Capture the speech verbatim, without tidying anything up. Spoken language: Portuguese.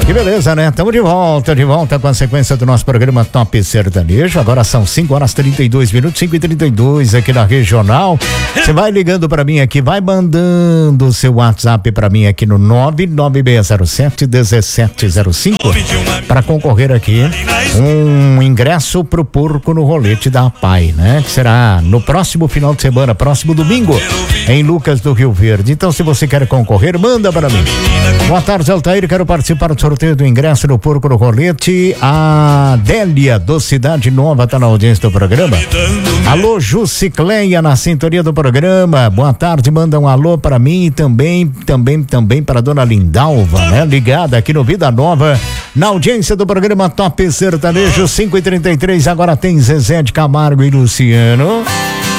Que beleza, né? Estamos de volta, de volta com a sequência do nosso programa Top Sertanejo. Agora são cinco horas trinta e dois minutos, cinco e trinta e dois aqui na Regional. Você vai ligando para mim aqui, vai mandando o seu WhatsApp para mim aqui no nove nove seis zero sete um sete zero cinco para concorrer aqui um ingresso pro Porco no Rolete da Pai, né? Que será no próximo final de semana, próximo domingo, em Lucas do Rio Verde. Então, se você quer concorrer, manda para mim. Boa tarde, Altair. Quero participar do sorteio do ingresso no Porco no Rolete. A Délia do Cidade Nova tá na audiência do programa. Alô, Jucicleia na sintonia do programa. Boa tarde, manda um alô para mim e também, também, também para dona Lindalva, né? Ligada aqui no Vida Nova, na audiência do programa Top Sertanejo. Cinco e trinta e três, agora tem Zezé de Camargo e Luciano.